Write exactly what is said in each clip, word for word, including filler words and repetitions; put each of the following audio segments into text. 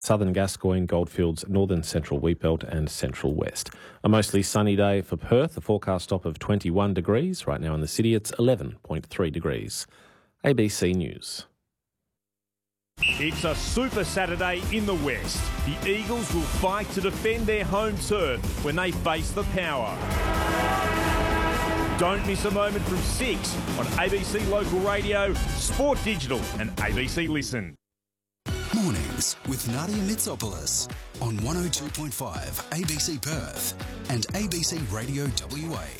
Southern Gascoyne, Goldfields, Northern Central Wheatbelt and Central West. A mostly sunny day for Perth, a forecast top of twenty-one degrees. Right now in the city it's eleven point three degrees. A B C News. It's a Super Saturday in the West. The Eagles will fight to defend their home turf when they face the Power. Don't miss a moment from six on A B C Local Radio, Sport Digital and A B C Listen. Mornings with Nadia Mitsopoulos on one oh two point five A B C Perth and A B C Radio W A.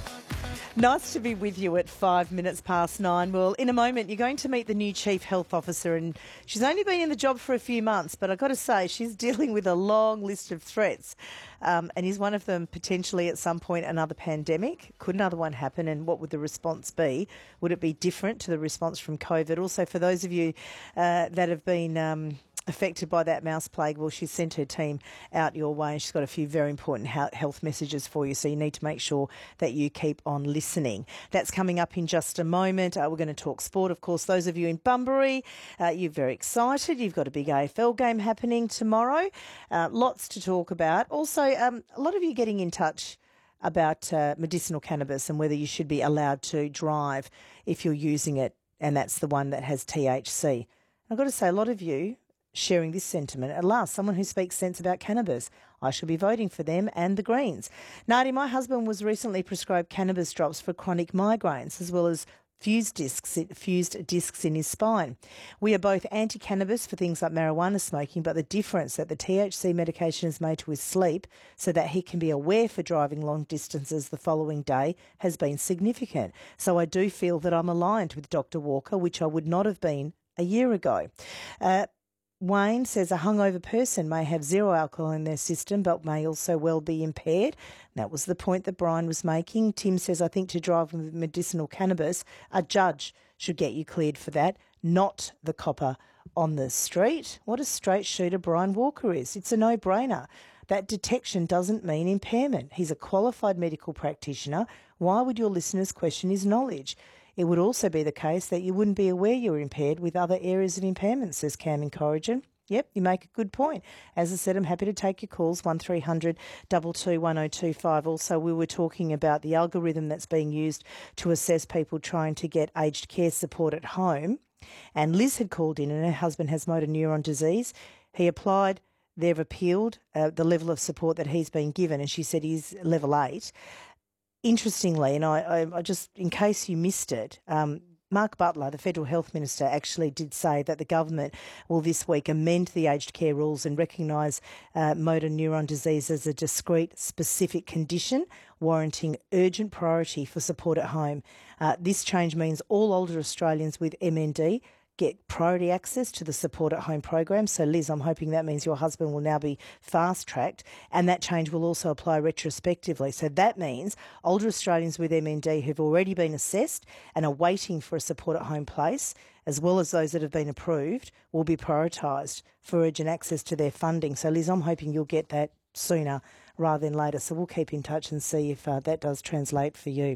Nice to be with you at five minutes past nine. Well, in a moment, you're going to meet the new Chief Health Officer, and she's only been in the job for a few months, but I've got to say, she's dealing with a long list of threats. Um, and is one of them potentially at some point another pandemic? Could another one happen, and what would the response be? Would it be different to the response from COVID? Also, for those of you uh, that have been Um, affected by that mouse plague, well, she's sent her team out your way and she's got a few very important health messages for you, so you need to make sure that you keep on listening. That's coming up in just a moment. Uh, we're going to talk sport, of course. Those of you in Bunbury, uh, you're very excited. You've got a big A F L game happening tomorrow. Uh, lots to talk about. Also, um, a lot of you getting in touch about uh, medicinal cannabis and whether you should be allowed to drive if you're using it, and that's the one that has T H C. I've got to say, a lot of you sharing this sentiment. At last, someone who speaks sense about cannabis. I shall be voting for them and the Greens. Nadia, my husband was recently prescribed cannabis drops for chronic migraines, as well as fused discs, fused discs in his spine. We are both anti-cannabis for things like marijuana smoking, but the difference that the T H C medication is made to his sleep so that he can be aware for driving long distances the following day has been significant. So I do feel that I'm aligned with Doctor Walker, which I would not have been a year ago. Uh, Wayne says a hungover person may have zero alcohol in their system but may also well be impaired. That was the point that Brian was making. Tim says, I think to drive with medicinal cannabis, a judge should get you cleared for that, not the copper on the street. What a straight shooter Brian Walker is. It's a no-brainer. That detection doesn't mean impairment. He's a qualified medical practitioner. Why would your listeners question his knowledge? It would also be the case that you wouldn't be aware you were impaired with other areas of impairment, says Cam in Corrigan. Yep, you make a good point. As I said, I'm happy to take your calls, one three hundred two two one oh two five. Also, we were talking about the algorithm that's being used to assess people trying to get aged care support at home. And Liz had called in and her husband has motor neuron disease. He applied, they've appealed uh, the level of support that he's been given, and she said he's level eight. Interestingly, and I, I, I just, in case you missed it, um, Mark Butler, the Federal Health Minister, actually did say that the government will this week amend the aged care rules and recognise uh, motor neuron disease as a discrete, specific condition warranting urgent priority for support at home. Uh, this change means all older Australians with M N D get priority access to the support at home program. So, Liz, I'm hoping that means your husband will now be fast-tracked, and that change will also apply retrospectively. So that means older Australians with M N D who've already been assessed and are waiting for a support at home place, as well as those that have been approved, will be prioritised for urgent access to their funding. So, Liz, I'm hoping you'll get that sooner rather than later. So we'll keep in touch and see if uh, that does translate for you.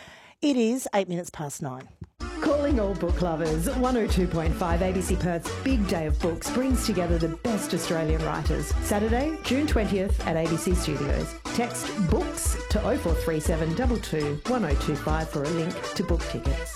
It is eight minutes past nine. Calling all book lovers, one oh two point five A B C Perth's Big Day of Books brings together the best Australian writers. Saturday, June twentieth at A B C Studios. Text BOOKS to oh four three seven two two one oh two five for a link to book tickets.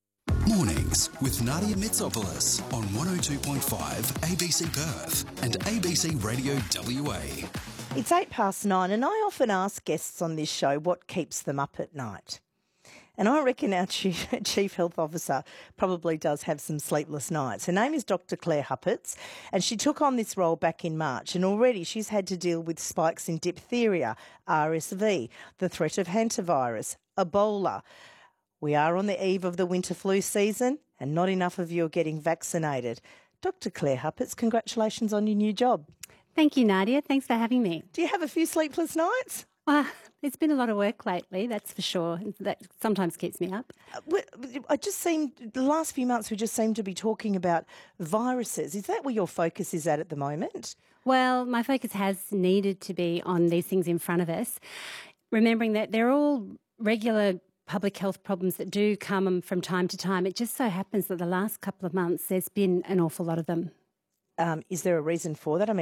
Mornings with Nadia Mitsopoulos on one oh two point five A B C Perth and A B C Radio W A. It's eight past nine, and I often ask guests on this show what keeps them up at night. And I reckon our Chief, Chief Health Officer probably does have some sleepless nights. Her name is Doctor Claire Huppatz, and she took on this role back in March. And already she's had to deal with spikes in diphtheria, R S V, the threat of hantavirus, Ebola. We are on the eve of the winter flu season, and not enough of you are getting vaccinated. Doctor Claire Huppatz, congratulations on your new job. Thank you, Nadia. Thanks for having me. Do you have a few sleepless nights? Well, it's been a lot of work lately, that's for sure. That sometimes keeps me up. I just seem, the last few months we just seem to be talking about viruses. Is that where your focus is at at the moment? Well, my focus has needed to be on these things in front of us, remembering that they're all regular public health problems that do come from time to time. It just so happens that the last couple of months there's been an awful lot of them. Um, is there a reason for that? I mean,